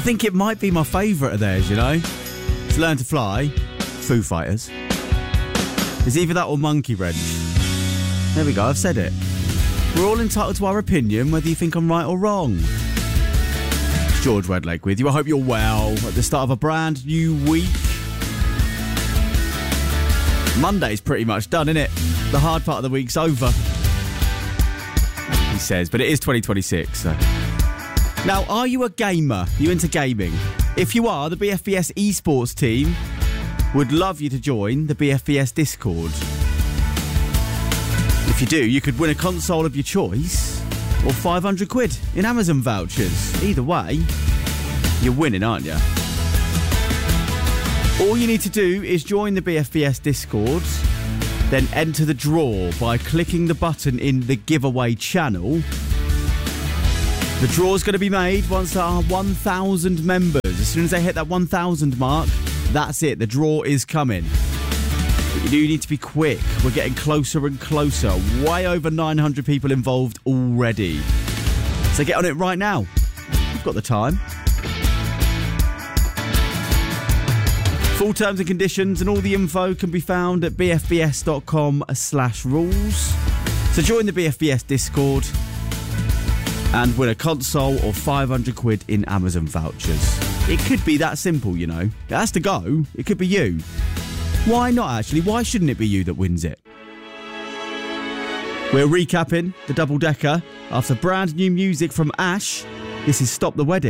think it might be my favourite of theirs, you know? It's Learn to Fly, Foo Fighters. It's either that or Monkey Wrench. There we go, I've said it. We're all entitled to our opinion, whether you think I'm right or wrong. It's George Redleg with you. I hope you're well at the start of a brand new week. Monday's pretty much done, isn't it? The hard part of the week's over, he says, but it is 2026. So. Now, are you a gamer? Are you into gaming? If you are, the BFBS esports team would love you to join the BFBS Discord. If you do, you could win a console of your choice or 500 quid in Amazon vouchers. Either way, you're winning, aren't you? All you need to do is join the BFBS Discord, then enter the draw by clicking the button in the giveaway channel. The draw's going to be made once there are 1,000 members. As soon as they hit that 1,000 mark, that's it. The draw is coming. But you do need to be quick. We're getting closer and closer. Way over 900 people involved already. So get on it right now. You've got the time. Full terms and conditions and all the info can be found at bfbs.com/rules. So join the BFBS Discord and win a console or 500 quid in Amazon vouchers. It could be that simple, you know. It has to go. It could be you. Why not, actually? Why shouldn't it be you that wins it? We're recapping the double-decker after brand new music from Ash. This is Stop the Wedding.